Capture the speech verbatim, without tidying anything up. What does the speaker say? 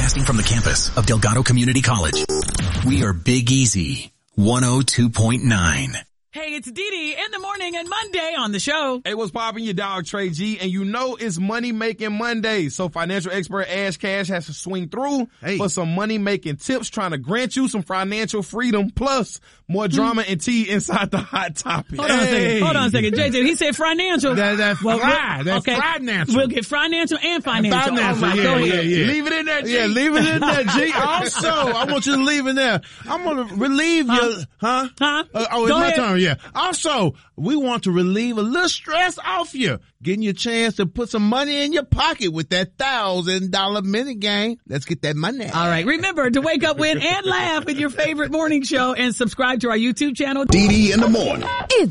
Broadcasting from the campus of Delgado Community College, we are Big Easy one oh two point nine. Hey, it's Dee Dee in the morning and Monday on the show. Hey, what's poppin'? Your dog Trey G, and you know it's Money Making Monday. So financial expert Ash Cash has to swing through hey. for some money making tips, trying to grant you some financial freedom, plus more drama and tea inside the hot topic. Hold on hey. a second. Hold on a second. J J, he said financial. That, that's well, fry. That's okay. financial. We'll get financial and financial. Financial, oh, yeah, Go yeah, ahead. yeah. Leave it in there, G. Yeah, leave it in there, G. Also, I want you to leave in there. I'm going to relieve huh? your, huh? Huh? Uh, oh, it's Go my ahead. turn, yeah. Also, we want to relieve a little stress off you, getting you a chance to put some money in your pocket with that thousand dollar minute game. Let's get that money. All right. Remember to wake up with and laugh with your favorite morning show and subscribe to our YouTube channel. Dee Dee in the morning. It's